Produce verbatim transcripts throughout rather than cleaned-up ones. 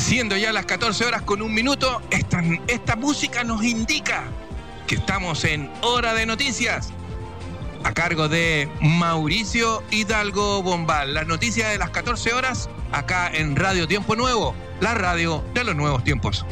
Siendo ya las catorce horas con un minuto, esta, esta música nos indica que estamos en Hora de Noticias, a cargo de Mauricio Hidalgo Bombal. Las noticias de las catorce horas, acá en Radio Tiempo Nuevo, la radio de los nuevos tiempos.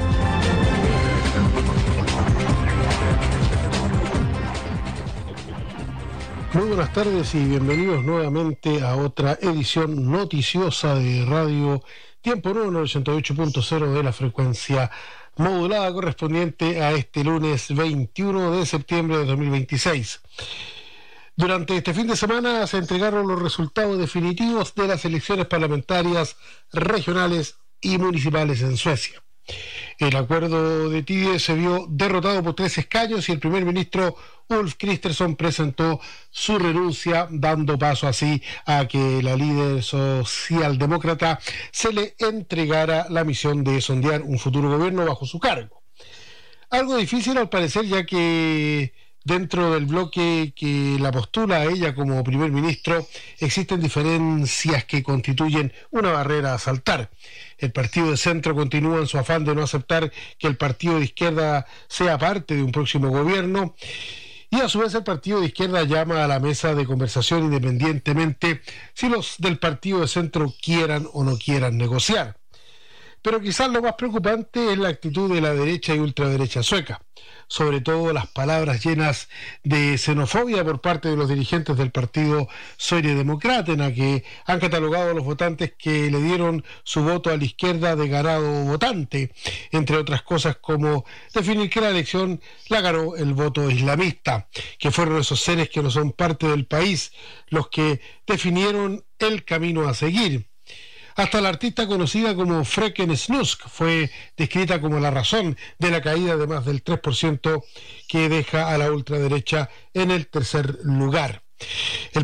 Muy buenas tardes y bienvenidos nuevamente a otra edición noticiosa de Radio Tiempo Nuevo en el ochenta y ocho punto cero de la frecuencia modulada correspondiente a este lunes veintiuno de septiembre de dos mil veintiséis. Durante este fin de semana se entregaron los resultados definitivos de las elecciones parlamentarias regionales y municipales en Suecia. El acuerdo de Tidö se vio derrotado por tres escaños y el primer ministro Ulf Kristersson presentó su renuncia, dando paso así a que la líder socialdemócrata se le entregara la misión de sondear un futuro gobierno bajo su cargo. Algo difícil al parecer, ya que dentro del bloque que la postula a ella como primer ministro existen diferencias que constituyen una barrera a saltar. El partido de centro continúa en su afán de no aceptar que el partido de izquierda sea parte de un próximo gobierno, y a su vez el partido de izquierda llama a la mesa de conversación independientemente si los del partido de centro quieran o no quieran negociar. Pero quizás lo más preocupante es la actitud de la derecha y ultraderecha sueca, sobre todo las palabras llenas de xenofobia por parte de los dirigentes del partido Sverigedemokraterna, que han catalogado a los votantes que le dieron su voto a la izquierda de ganado votante, entre otras cosas como definir que la elección la ganó el voto islamista, que fueron esos seres que no son parte del país los que definieron el camino a seguir. Hasta la artista conocida como Fröken Snusk fue descrita como la razón de la caída de más del tres por ciento que deja a la ultraderecha en el tercer lugar. El